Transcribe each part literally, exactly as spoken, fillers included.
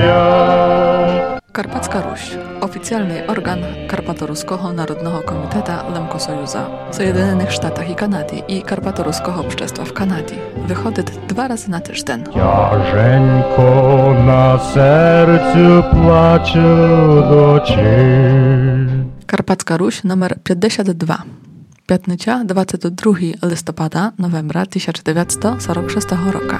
Karpacka Ruś, oficjalny organ Karpatoruskiego Narodnego Komiteta Lemkosojuza w Zjednoczonych Sztatach i Kanady i Karpatoruskiego Obszczestwa w Kanadzie. Wychodzi dwa razy na tydzień. Ciażenko na sercu płacze do ciebie. Karpacka Ruś numer pięćdziesiąt dwa. Piątnica dwudziestego drugiego listopada novembra tysiąc dziewięćset czterdzieści szóstego roku.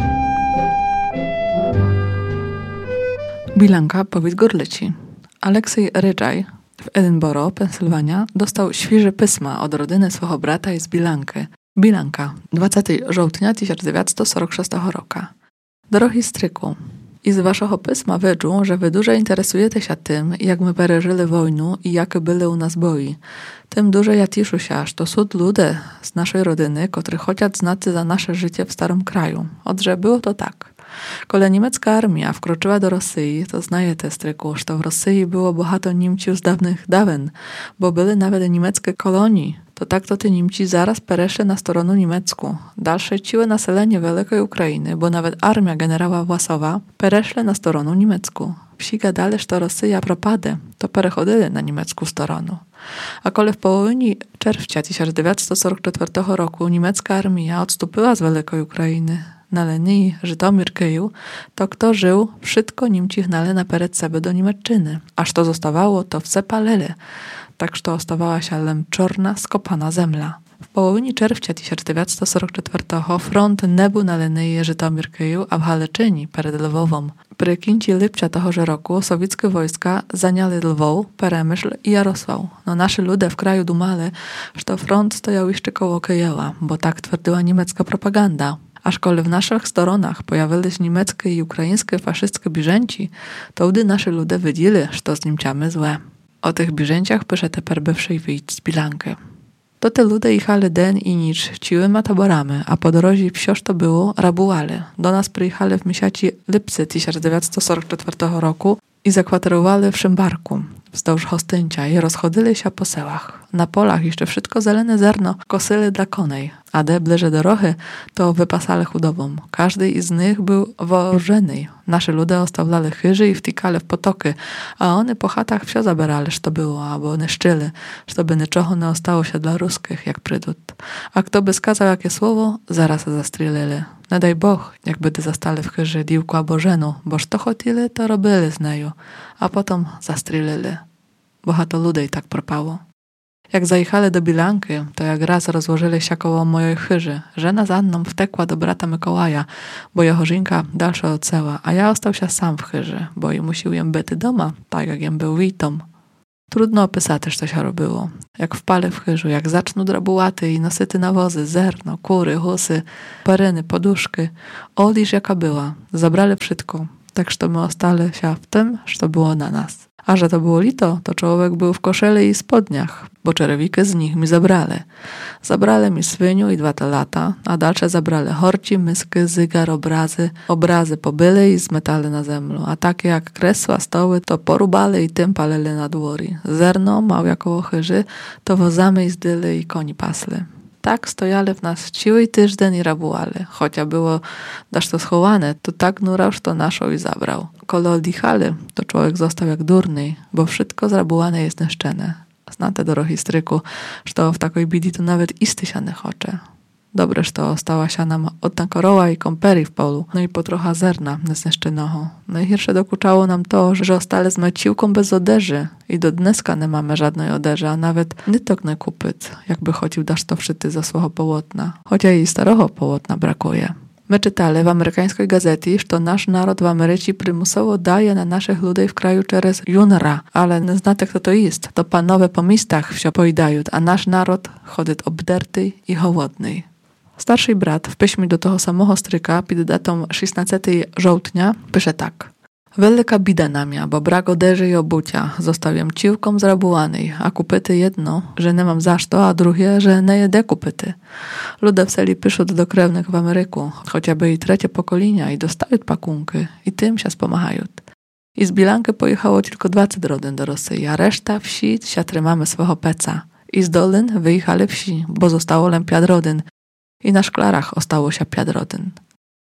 Bilanka powiedz Gorlici. Aleksiej Rydżaj w Edynboro, Pensylwania, dostał świeże pisma od rodziny swego brata z Bilanki. Bilanka, dwudziestego żołtnia tysiąc dziewięćset czterdzieści szóstego roku. Drogi stryku, i z waszego pisma wiedzą, że wy dużo interesujecie się tym, jak my przeżyli wojnę i jakie były u nas boji. Tym dużo ja cieszę się, że to są ludzie z naszej rodziny, którzy chcą znać za nasze życie w starym kraju. Odże było to tak. Kole niemiecka armia wkroczyła do Rosji, to znajecie stryku, że w Rosji było bohato Niemców z dawnych dawien, bo były nawet niemieckie kolonii. To tak to ty Niemci zaraz pereszli na stronę niemiecką. Dalsze ciłe naselenie Wielkiej Ukrainy, bo nawet armia generała Własowa pereszli na stronę niemiecką. Wsi gadali, że to Rosja propade, to perechodzili na niemiecką stronę. A kole w połowie czerwca tysiąc dziewięćset czterdzieści czwartego roku niemiecka armia odstąpiła z Wielkiej Ukrainy na Lenii, Żytomir, Kyjów, to kto żył, wszystko Niemci hnali naперед себе do Niemcziny. Aż to zostawało, to wse palili. Tak, że to ostawała się lem czarna, skopana zemla. W połowie czerwca tysiąc dziewięćset czterdzieści czwartego front nie był na Lenii, Żytomir, Kyjów, a w Haleczyni, przed Lwowem. Przy końcu lipca tegoż roku sowieckie wojska zaniali Lwow, Peremyśl i Jarosław. No nasze ludzie w kraju dumali, że to front stojał jeszcze koło Kyjewa, bo tak twierdziła niemiecka propaganda. A szkole w naszych stronach pojawili się niemieckie i ukraińskie faszystskie bieżęci, to wtedy nasze ludzie wiedzieli, że to z Niemcami złe. O tych bieżęciach pisze teper bywszej wyjść z Bilanki. To te ludzie jechali den i nicz ciłyma taborami, a po drodze wsioż to było rabuali. Do nas przyjechali w miesiącu lipcy tysiąc dziewięćset czterdzieści czwartego roku i zakwaterowali w Szymbarku, wzdłuż Hostyncia i rozchodzili się po sełach. Na polach jeszcze wszystko zelene zerno kosyli dla konej, a de bliżej dorohy to wypasali chudobą. Każdy z nich był wożony. Nasze ludy ostawiali chyży i wtykali w potoki, a one po chatach wsio zabierali, że to było, albo niszczyli, żeby niczego nie ostało się dla ruskich, jak przydut. A kto by skazał jakie słowo, zaraz zastrzelili. Nie daj Boh, jakby ty zastali w chyży diwku albo żenu, boż to chotili, to robili z neju, a potem zastrzelili. Bohato ludzi tak propało. Jak zajechali do Bilanki, to jak raz rozłożyli się koło mojej chyży. Żena z Anną wtekła do brata Mikołaja, bo jeho żynka dalsza odceła, a ja ostał się sam w chyży, bo i musiał jem byty doma, tak jak jem był witą. Trudno opisać, co się robiło. Jak wpali w chyżu, jak zaczną drabułaty i nosyty nawozy, zerno, kury, husy, peryny, poduszki. Oliż jaka była. Zabrali wszystko, tak że my ostali się w tym, co było na nas. A że to było lito, to człowiek był w koszeli i spodniach, bo czerwikę z nich mi zabrali. Zabrali mi swyniu i dwa te lata, a dalsze zabrali horci, myski, zygar, obrazy. Obrazy pobyli i zmetali na zemlu, a takie jak kresła, stoły, to porubali i tym palili na dwori. Zerno, mał koło chyży, to wozami zdyli i koni pasli. Tak stojali w nas ciły tydzień i rabuali. Chociaż było daż to schowane, to tak nurał, że to naszą i zabrał. Kole oddychali, to człowiek został jak durny, bo wszystko zrabułane jest nieszczene. Znate dorogi stryku, że to w takiej bidi to nawet isty się nie chocze. Dobre, że to ostała się nam od koroła i komperi w polu, no i po trocha zerna niezniszczonego. Najgorsze dokuczało nam to, że ostali z maciłką bez odeży i do dneska nie mamy żadnej odeży, a nawet nytok nie kupyt, jakby chodził dasz to wszyscy za swojego połotna. Chociaż i starego połotna brakuje. My czytali w amerykańskiej gazecie, że to nasz naród w Ameryce przymusowo daje na naszych ludzi w kraju przez junra, ale nie znacie kto to jest. To panowie po miastach wsio pojedają, a nasz naród chodzi obderty i hołodny. Starszy brat w piśmie do tego samego stryka pod datą szesnastego żołtnia pisze tak. Wielka bida na mnie, bo brak odeży i obucia. Zostawiam ciłką zrabułanej, a kupyty jedno, że nie mam za co, a drugie, że nie jedę kupyty. Ludzie w seli piszą do krewnych w Ameryku, chociażby i trzecie pokolenia i dostają pakunki i tym się spomachają. I z Bilanki pojechało tylko dwadzieścia rodzin do Rosji, a reszta wsi się trzymamy swego peca. I z dolin wyjechali wsi, bo zostało lem pięć rodzin i na szklarach ostało się pięć rodzin.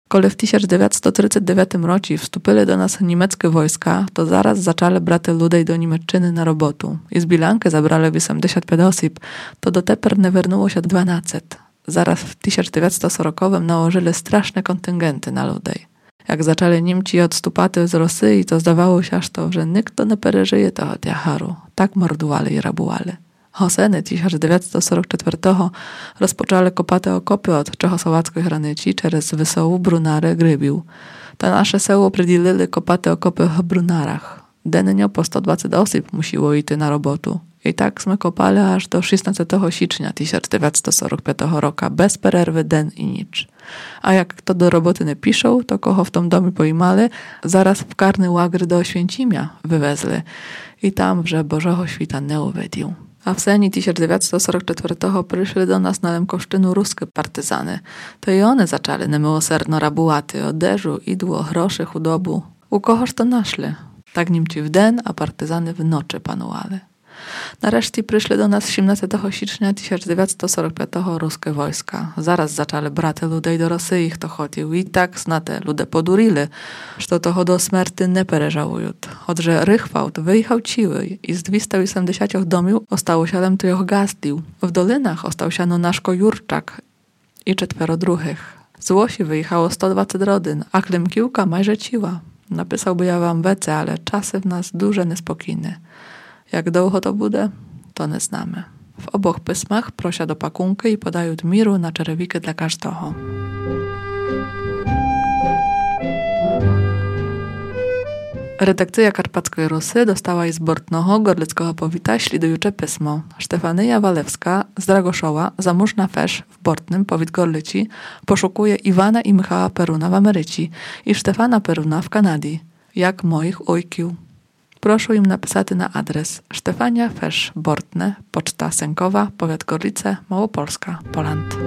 Коли в тисяч дев'ятсот тридцять дев'ятому році вступили до нас німецькі війська, то зараз зачали брати людей до Німеччини на роботу. Із Білянки забрали вісімдесят п'ять осіб, то дотепер не вернулося дванадцять. Зараз w tysiąc dziewięćset czterdziestym nałożyli straszne kontyngenty na ludzi. Jak zaczęli Niemci odstupati z Rosji, to zdawało się aż to, że nikt nie przeżyje tego tiacharu. Tak mordowali i rabuali. Hoseny tysiąc dziewięćset czterdziestego czwartego rozpoczęli kopate okopy od czechosłowackiej granicy przez wysołu Brunary Grybił. To nasze seło przydzielili kopate okopy w Brunarach. Dennie po sto dwadzieścia osób musiło iść na robotu. I tak sme kopali aż do szesnastego sierpnia tysiąc dziewięćset czterdziestego piątego roku, bez przerwy, den i nic. A jak kto do roboty nie piszą, to kogo w tym domu pojmali, zaraz w karny łagr do Święcimia wywezli. I tam, że Bożego Świta nie uwiedził. A w seni tysiąc dziewięćset czterdziestego czwartego przyszli do nas na Lemkoszczynu ruskie partyzany. To i one zaczęli niemiłosierno rabułaty, oderzu, idło, groszy, chudobu. U kogoż to naszli? Tak Niemci w den, a partyzany w nocy panowali. Nareszcie przyszli do nas siedemnastego sierpnia tysiąc dziewięćset czterdziestego piątego ruskie wojska. Zaraz zaczęli brać ludzi do Rosji, ich to chodził. I tak znate, ludzie podurili, że toho do śmierci nie pereżałują. Odże Rychwałt wyjechał ciły i z dwieście osiemdziesiąt domów ostało siedem tych gazdlił. W dolinach ostał się no Naszko Jurczak i czworo druhych. Z Łosi wyjechało sto dwadzieścia rodzin, a Klimkiłka majże ciła. Napisałby ja wam wece, ale czasy w nas duże niespokojne. Jak długo to bude, to nie znamy. W oboch pismach prosia do pakunki i podają miru na czerewiki dla każdego. Redakcja Karpackiej Rusy dostała i z Bortnoho Gorlickiego powita ślidujucze pismo. Stefanyja Walewska z Dragoszowa, zamożna fesz w Bortnym, powit Gorlici, poszukuje Iwana i Michała Peruna w Ameryce i Stefana Peruna w Kanadii, jak moich ojkił. Proszę im napisać na adres Stefania Fesz Bortne, Poczta Sękowa, Powiat Gorlice, Małopolska, Poland.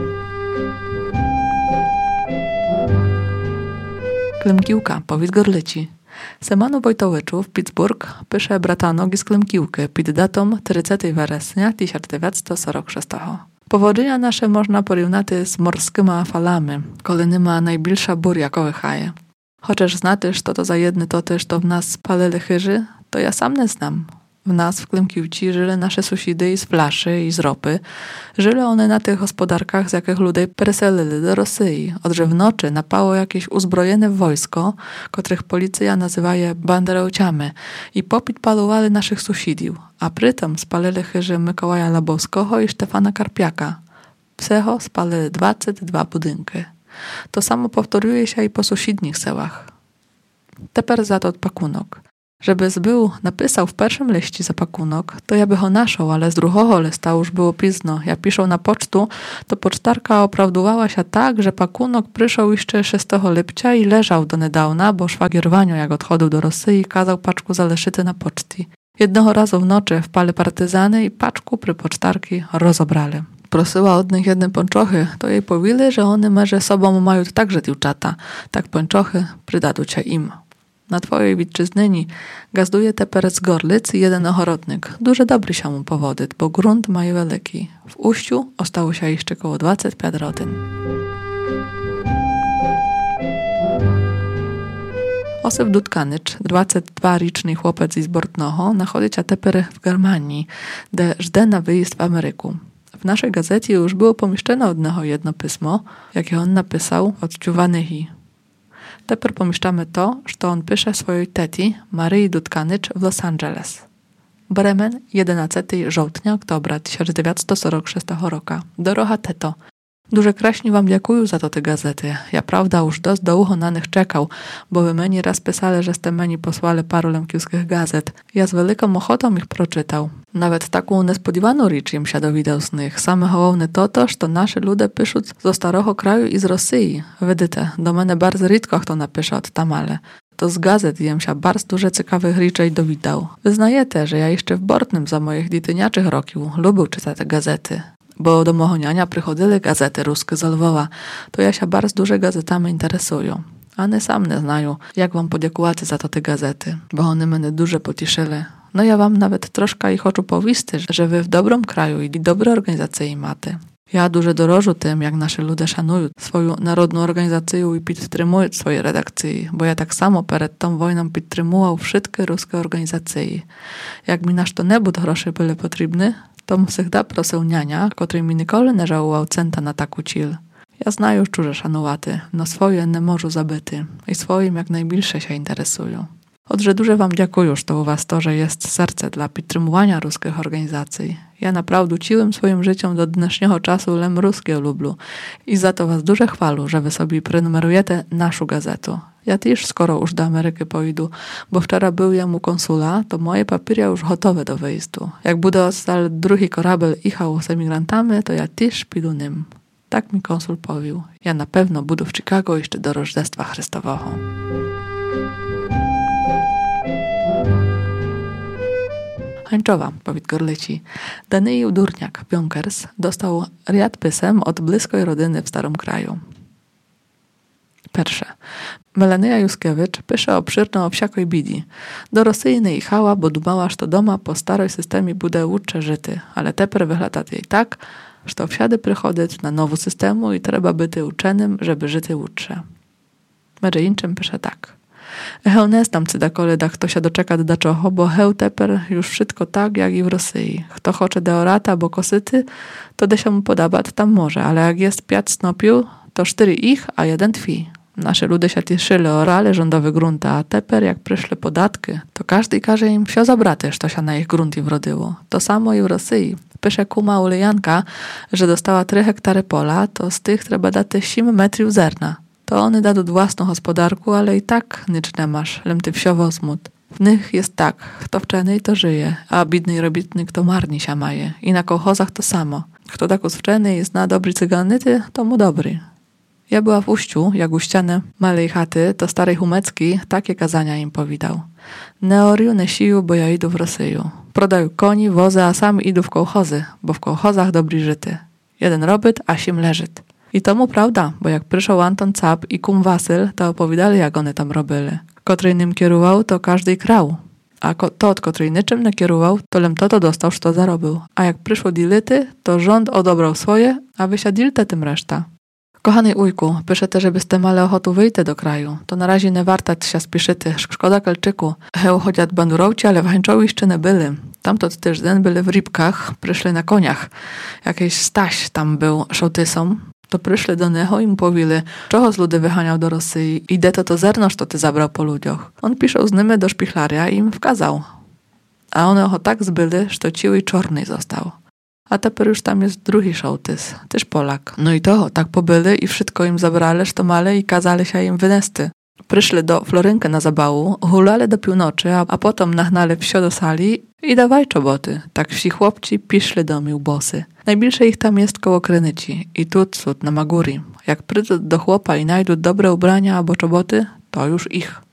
Klimkiłka, Powiat Gorlici. Semanu Wojtowiczu w Pittsburgh pisze bratanog z Klimkiłki pod datą trzydziestego września tysiąc dziewięćset czterdziestego szóstego. Powodzenia nasze można porównać z morskimi falami, kiedy nie ma najbliższa burja koło haje. Chociaż znatysz, to to za jedny to też to w nas spalili chyży, to ja sam nie znam. W nas w Klimkiłci żyli nasze sąsiedy z flaszy i z ropy. Żyli one na tych gospodarkach, z jakich ludzie preselili do Rosji. Odże w nocy napało jakieś uzbrojone wojsko, których policja nazywa je banderowciami i popit palowali naszych sąsiedów, a prytom spalili chyży Mikołaja Labowskiego i Stefana Karpiaka. Psecho spalili dwadzieścia dwa budynki. To samo powtóruje się i po sąsiednich sełach. Teper za to pakunok. Żeby zbył napisał w pierwszym liście za pakunok, to ja by ho naszał, ale z drugiego lista już było pizno. Ja piszą na pocztu, to pocztarka oprawdowała się tak, że pakunok przyszł jeszcze szóstego lipca i leżał do niedawna, bo szwagier Wanio, jak odchodził do Rosji, kazał paczku zaleszyty na poczty. Jednego razu w nocy wpali partyzany i paczku przy pocztarki rozobrali. Prosiła od nich jedne pończochy, to jej powiedzieli, że one merze sobą mają także dziewczata. Tak pończochy przydadzą się im. Na twojej witczyznyni gazduje teper z Gorlic jeden ochotnik. Duże dobry się mu powodyt, bo grunt ma wielki. W Uściu ostało się jeszcze około dwadzieścia pięć rodzin. Osip Dudkanycz, dwudziestodwuroczny chłopiec z Bortnoho, nachodzi się teper w Germanii, gdzie żde na wyjazd w Ameryku. W naszej gazecie już było pomieszczone od niego jedno pismo, jakie on napisał od Ciuwanyhi. Teper pomieszczamy to, że on pisze swojej teti, Maryi Dudkanycz w Los Angeles. Bremen, jedenastego żołtnia oktobra tysiąc dziewięćset czterdziestego szóstego roku. Dorocha teto. Duże kraśnie wam dziękuję za to te gazety. Ja prawda już dość długo na nich czekał, bo wy meni raz pisali, że ste meni posłali paru lemkiewskich gazet. Ja z wielką ochotą ich proczytał. Nawet taką niespodziewaną rzecz im się dowiedział z nich. Same hołowne to to, że nasze ludzie piszą ze starego kraju i z Rosji. Widzicie, do mnie bardzo rzadko kto napisze od tamale. To z gazet jem się bardzo dużo ciekawych rzeczy dowiedział. Wyznajecie, że ja jeszcze w Bortnym za moich dziecięciach rokił lubił czytać te gazety. Bo do Mochoniania przychodzili gazety ruskie z Lwowa, to ja się bardzo dużo gazetami interesują. A one sam nie znają, jak wam podziękować za to te gazety, bo one mnie dużo pociszyli. No ja wam nawet troszkę ich oczu powisty, że wy w dobrym kraju i dobre organizacje macie. Ja дуже дорожу тим, як наші люди шанують свою народну організацію і підтримують свої редакції, бо я так само перед tą wojną підтримував wszystkie ruskie organizacje. Jak mi na що-небудь гроші були потрібні, to завжди просив няня, котрий mi ніколи не żałował centa na taku cil. Ja знаю, чуже шанувати, но своє не можу забити і своїм як найбільше się interesują. Отже, дуже вам дякую, що у вас теж є серце для підтримування руських організацій. Я направду цілим своїм життям до днешнього часу лем ruskie lublю. І за то вас дуже хвалю, że wy sobie prenumerujecie naszą gazetę. Ja też skoro już do Ameryki pojeду, bo wczoraj był ja mu konsula, to moje papiery już gotowe do wyjazdu. Jak będzie ostal drugi korabel jechał z emigrantami, to ja też pójdę nim. Tak mi konsul powił. Ja na pewno budę w Chicago jeszcze do Rożdestwa Chrystowego. Hańczowa, powiedz Gorleci. Daniel Durniak, Pionkers, dostał riad pisem od bliskiej rodziny w Starym Kraju. Pierwsze. Melania Juskiewicz pisze obszirno o wsiakoj bidi. Do Rosji nie jechała, bo dumała, że doma po starej systemie bude łudcze żyty, ale teper wygląda jej tak, że wsiady przychodzić na nowy systemu i trzeba byty uczonym, żeby żyty łudcze. Medzie inczym pisze tak. Heł nie znam cydakole, da kto się doczeka do czocho, bo heł teper już wszystko tak, jak i w Rosji. Kto chce deorata, bo kosyty, to da się mu podobać, tam może, ale jak jest pięć snopił, to cztery ich, a jeden twi. Nasze ludy się cieszyli orale rządowe grunta, a teper jak przyszły podatki, to każdy każe im wsio zabraty, co się na ich grunty wrodyło. To samo i w Rosji. Pisze kuma Ulejanka, że dostała trzy hektary pola, to z tych trzeba dać osiem metrów zerna. To one dadzą własną gospodarku, ale i tak nic nie masz, lem ty wsio wozmut. W nich jest tak, kto wczeny to żyje, a bidny robitnik to marni się maje. I na kołchozach to samo. Kto tak uswczeny i zna dobry cyganyty, to mu dobry. Ja była w Uściu, jak uściane malej chaty, to starej Humecki takie kazania im powidał. Ne oriu, ne siu, bo ja idę w Rosję. Prodaju koni, wozy, a sam idę w kołchozy, bo w kołchozach dobry żyty. Jeden robyt, a sim leżyt. I to mu prawda, bo jak przyszł Anton Cap i kum Wasyl, to opowiadali, jak one tam robili. Kotrej nim kierował, to każdy krał. A ko- to, od której niczym nie kierował, to lem to to dostał, co zarobił. A jak przyszło dility, to rząd odebrał swoje, a wysiadilte tym reszta. Kochany ujku, piszę też, żebyście male ochotu wyjść do kraju. To na razie nie warta się spieszyty. Szkoda Kelczyku. Heł chociaż bandurowci, ale w Hańczowie jeszcze nie byli. Tamto też den byli w Rybkach, przyszli na koniach. Jakiś Staś tam był szołtysą. To przyszli do niego i mu powiedzieli, czego z ludy wychaniał do Rosji i de to to zernoż, to ty zabrał po ludziach. On piszał z nimi do szpichlaria i im wkazał. A one ho tak zbyli, że ciły czarny został. A teper już tam jest drugi szołtys, też Polak. No i to tak pobyli i wszystko im zabrali, że to male i kazali się im wynesty. Przyszli do Florynkę na zabału, hulali do północy, a, a potem nagnali wsio do sali i dawaj czoboty. Tak wsi chłopci piszli do miłbosy. Najbliższe ich tam jest koło Krynyci i tu cud na Maguri. Jak przyjdą do chłopa i znajdą dobre ubrania albo czoboty, to już ich.